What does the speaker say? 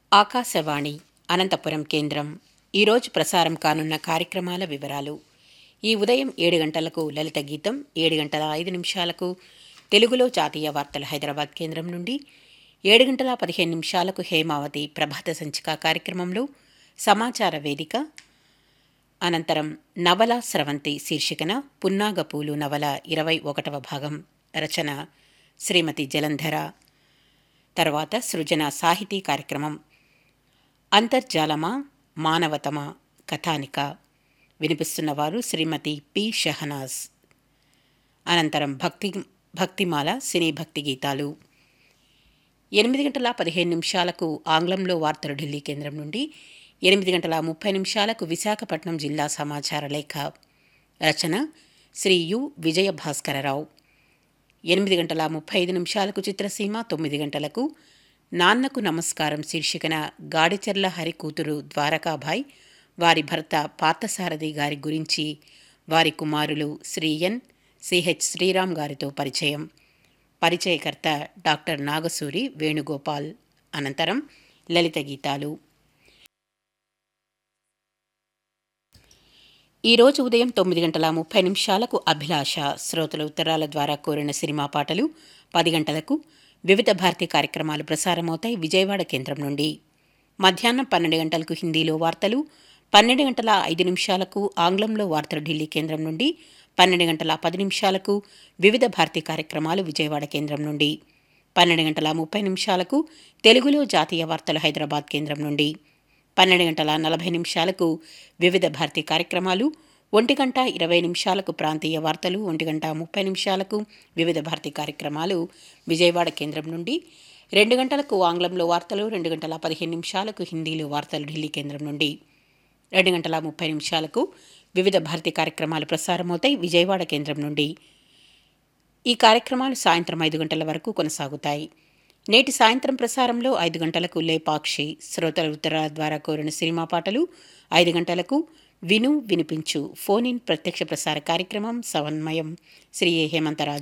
ఆకాశవాణి అనంతపురం కేంద్రం ఈరోజు ప్రసారం కానున్న కార్యక్రమాల వివరాలు. ఈ ఉదయం 7 గంటలకు లలిత గీతం, 7 గంటల 5 నిమిషాలకు తెలుగులో జాతీయ వార్తలు హైదరాబాద్ కేంద్రం నుండి, 7 గంటల 15 నిమిషాలకు హేమావతి ప్రభాత సంచిక కార్యక్రమంలో సమాచార వేదిక, అనంతరం నవల స్రవంతి శీర్షికన పున్నాగపూలు నవల 21వ భాగం, రచన శ్రీమతి జలంధర. తర్వాత సృజన సాహితీ కార్యక్రమం అంతర్జాలమా మానవతమా కథానిక వినిపిస్తున్నవారు శ్రీమతి పి షహనాజ్. అనంతరం భక్తిమాల సినీ భక్తి గీతాలు. 8 గంటల 15 నిమిషాలకు ఆంగ్లంలో వార్తలు ఢిల్లీ కేంద్రం నుండి, 8 గంటల 30 నిమిషాలకు విశాఖపట్నం జిల్లా సమాచార లేఖ, రచన శ్రీ యు విజయభాస్కరరావు. 8 గంటల 35 నిమిషాలకు చిత్రసీమ, 9 గంటలకు నాన్నకు నమస్కారం శీర్షికన గాడిచెర్ల హరి కూతురు ద్వారకాభాయ్, వారి భర్త పార్థసారథి గారి గురించి వారి కుమారులు శ్రీ ఎన్ సిహెచ్ శ్రీరామ్ గారితో పరిచయం. పరిచయకర్త డాక్టర్ నాగసూరి వేణుగోపాల్. అనంతరం లలిత గీతాలు. ఈరోజు ఉదయం 9 గంటల 30 నిమిషాలకు అభిలాష శ్రోతల ఉత్తరాల ద్వారా కోరిన సినిమా పాటలు, 10 గంటలకు వివిధ భారతీ కార్యక్రమాలు ప్రసారమవుతాయి విజయవాడ కేంద్రం నుండి. మధ్యాహ్నం 12 గంటలకు హిందీలో వార్తలు, 12 గంటల 5 నిమిషాలకు ఆంగ్లంలో వార్తలు ఢిల్లీ కేంద్రం నుండి, 12 గంటల 10 నిమిషాలకు వివిధ భారతీ కార్యక్రమాలు విజయవాడ కేంద్రం నుండి, 12 గంటల 30 నిమిషాలకు తెలుగులో జాతీయ వార్తలు హైదరాబాద్ కేంద్రం నుండి, 12 గంటల 40 నిమిషాలకు వివిధ భారతీ కార్యక్రమాలు, 1 గంట 20 నిమిషాలకు ప్రాంతీయ వార్తలు, 1 గంట 30 నిమిషాలకు వివిధ భారతీ కార్యక్రమాలు విజయవాడ కేంద్రం నుండి, 2 గంటలకు ఆంగ్లంలో వార్తలు, 2 గంటల 15 నిమిషాలకు హిందీలో వార్తలు ఢిల్లీ కేంద్రం నుండి, 2 గంటల 30 నిమిషాలకు వివిధ భారతీ కార్యక్రమాలు ప్రసారమవుతాయి విజయవాడ కేంద్రం నుండి. ఈ కార్యక్రమాలు సాయంత్రం 5 గంటల వరకు కొనసాగుతాయి. నేటి సాయంత్రం ప్రసారంలో 5 గంటలకు లేపాక్షి శ్రోతల ఉత్తరాల ద్వారా కోరిన సినిమా పాటలు, 5 గంటలకు విను వినిపించు ఫోన్ ఇన్ ప్రత్యక్ష ప్రసార కార్యక్రమం సమన్వయం శ్రీ ఏ హేమంతరాజు.